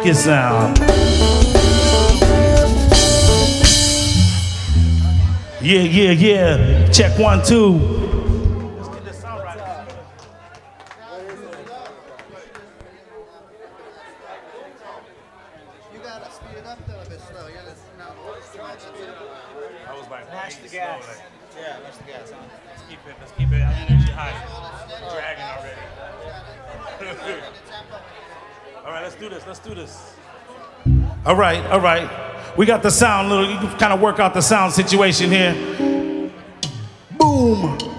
funky sound. Yeah, yeah, yeah. Check 1, 2. Mash the gas. Yeah, mash the gas. Let's keep it energy high. Dragging already. All right, let's do this. All right. We got the sound, little. You can kind of work out the sound situation here. Boom.